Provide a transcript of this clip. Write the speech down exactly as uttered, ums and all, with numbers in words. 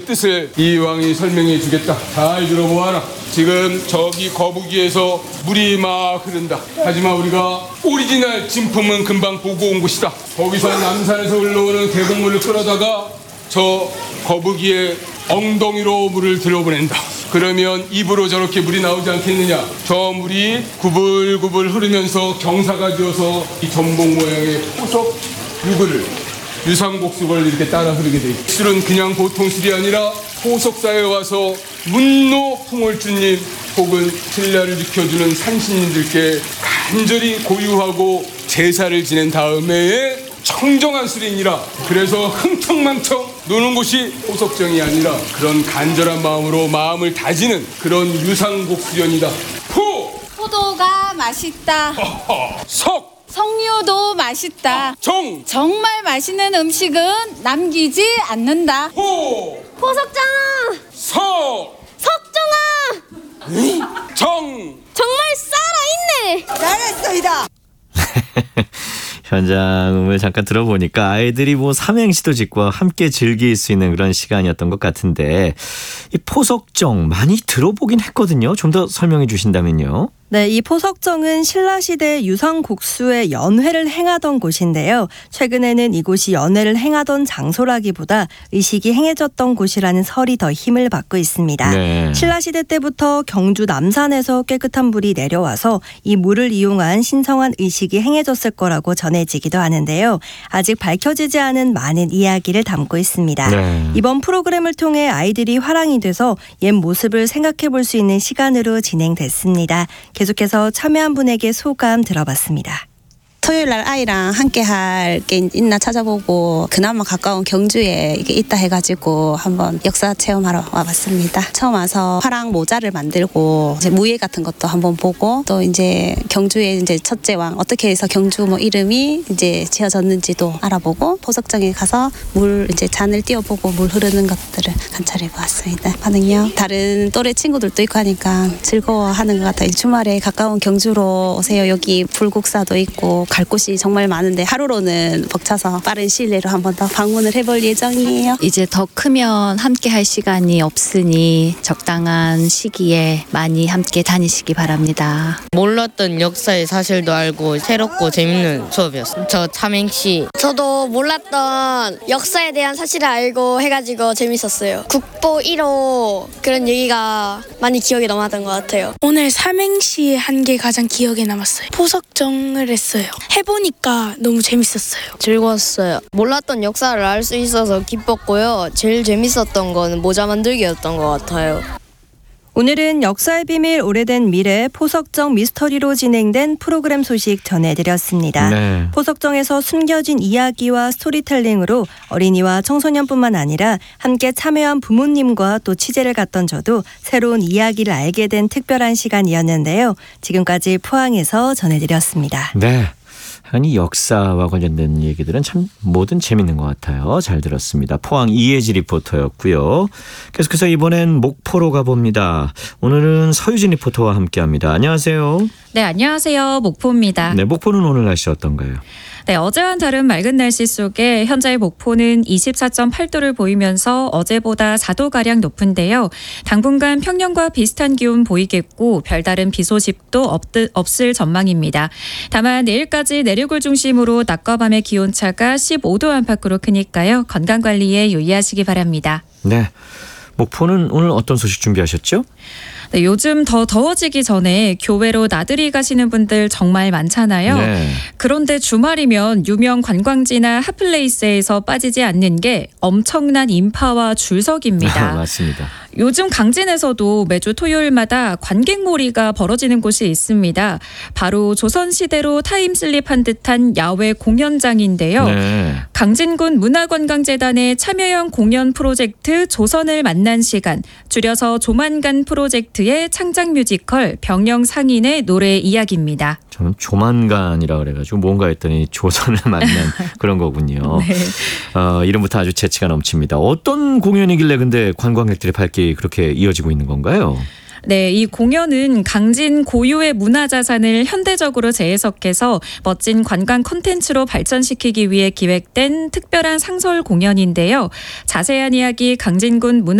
뜻을 이왕이 설명해 주겠다. 잘 들어보아라. 지금 저기 거북이에서 물이 막 흐른다. 하지만 우리가 오리지널 진품은 금방 보고 온 곳이다. 거기서 남산에서 흘러오는 계곡물을 끌어다가 저 거북이의 엉덩이로 물을 들여보낸다. 그러면 입으로 저렇게 물이 나오지 않겠느냐. 저 물이 구불구불 흐르면서 경사가 지어서 이 전복 모양의 포석 유구를 유상복수를 이렇게 따라 흐르게 돼 있다. 술은 그냥 보통 술이 아니라 포석사에 와서 문노 풍월주님 혹은 신라를 지켜주는 산신님들께 간절히 고유하고 제사를 지낸 다음에 청정한 술이니라. 그래서 흥청망청 노는 곳이 포석정이 아니라 그런 간절한 마음으로 마음을 다지는 그런 유상복수전이다. 포! 포도가 맛있다. 허허. 석! 석류도 맛있다. 아, 정! 정말 맛있는 음식은 남기지 않는다. 호! 포석정아! 석! 석정아! 정! 정말 살아있네! 잘했어이다. 현장음을 잠깐 들어보니까 아이들이 뭐 삼행시도 짓고 함께 즐길 수 있는 그런 시간이었던 것 같은데, 이 포석정 많이 들어보긴 했거든요. 좀 더 설명해 주신다면요. 네, 이 포석정은 신라시대 유상국수의 연회를 행하던 곳인데요. 최근에는 이곳이 연회를 행하던 장소라기보다 의식이 행해졌던 곳이라는 설이 더 힘을 받고 있습니다. 네. 신라시대 때부터 경주 남산에서 깨끗한 물이 내려와서 이 물을 이용한 신성한 의식이 행해졌을 거라고 전해지기도 하는데요. 아직 밝혀지지 않은 많은 이야기를 담고 있습니다. 네. 이번 프로그램을 통해 아이들이 화랑이 돼서 옛 모습을 생각해 볼 수 있는 시간으로 진행됐습니다. 계속해서 참여한 분에게 소감 들어봤습니다. 토요일 날 아이랑 함께 할 게 있나 찾아보고 그나마 가까운 경주에 이게 있다 해가지고 한번 역사 체험하러 와봤습니다. 처음 와서 화랑 모자를 만들고 이제 무예 같은 것도 한번 보고 또 이제 경주의 이제 첫째 왕 어떻게 해서 경주 뭐 이름이 이제 지어졌는지도 알아보고 포석정에 가서 물 이제 잔을 띄워보고 물 흐르는 것들을 관찰해 보았습니다. 반응요? 다른 또래 친구들도 있고 하니까 즐거워하는 것 같아요. 주말에 가까운 경주로 오세요. 여기 불국사도 있고 갈 곳이 정말 많은데 하루로는 벅차서 빠른 시일 내로 한 번 더 방문을 해볼 예정이에요. 이제 더 크면 함께 할 시간이 없으니 적당한 시기에 많이 함께 다니시기 바랍니다. 몰랐던 역사의 사실도 알고 새롭고 재밌는 수업이었어요. 저 삼행시. 저도 몰랐던 역사에 대한 사실을 알고 해가지고 재밌었어요. 국보 일 호 그런 얘기가 많이 기억에 남았던 것 같아요. 오늘 삼행시 한 게 가장 기억에 남았어요. 포석정을 했어요. 해보니까 너무 재밌었어요. 즐거웠어요. 몰랐던 역사를 알 수 있어서 기뻤고요. 제일 재밌었던 건 모자 만들기였던 것 같아요. 오늘은 역사의 비밀 오래된 미래 포석정 미스터리로 진행된 프로그램 소식 전해드렸습니다. 네. 포석정에서 숨겨진 이야기와 스토리텔링으로 어린이와 청소년뿐만 아니라 함께 참여한 부모님과 또 취재를 갔던 저도 새로운 이야기를 알게 된 특별한 시간이었는데요. 지금까지 포항에서 전해드렸습니다. 네. 아니 역사와 관련된 얘기들은 참 뭐든 재밌는 것 같아요. 잘 들었습니다. 포항 이혜지 리포터였고요. 계속해서 이번엔 목포로 가봅니다. 오늘은 서유진 리포터와 함께합니다. 안녕하세요. 네, 안녕하세요. 목포입니다. 네, 목포는 오늘 날씨 어떤가요? 네, 어제와는 다른 맑은 날씨 속에 현재 목포는 이십사 점 팔 도를 보이면서 어제보다 사 도가량 높은데요. 당분간 평년과 비슷한 기온 보이겠고 별다른 비 소식도 없, 없을 전망입니다. 다만 내일까지 내륙을 중심으로 낮과 밤의 기온차가 십오 도 안팎으로 크니까요. 건강관리에 유의하시기 바랍니다. 네, 목포는 오늘 어떤 소식 준비하셨죠? 네, 요즘 더 더워지기 전에 교외로 나들이 가시는 분들 정말 많잖아요. 네. 그런데 주말이면 유명 관광지나 핫플레이스에서 빠지지 않는 게 엄청난 인파와 줄석입니다. 맞습니다. 요즘 강진에서도 매주 토요일마다 관객몰이가 벌어지는 곳이 있습니다. 바로 조선시대로 타임슬립한 듯한 야외 공연장인데요. 네. 강진군 문화관광재단의 참여형 공연 프로젝트 조선을 만난 시간, 줄여서 조만간 프로젝트의 창작 뮤지컬 병영상인의 노래 이야기입니다. 저는 조만간이라 그래가지고 뭔가 했더니 조선을 만난 그런 거군요. 네. 어, 이름부터 아주 재치가 넘칩니다. 어떤 공연이길래 근데 관광객들의 발길이 그렇게 이어지고 있는 건가요? 네, 이 공연은 강진 고유의 문화자산을 현대적으로 재해석해서 멋진 관광 콘텐츠로 발전시키기 위해 기획된 특별한 상설 공연인데요. 자세한 이야기 강진군 문화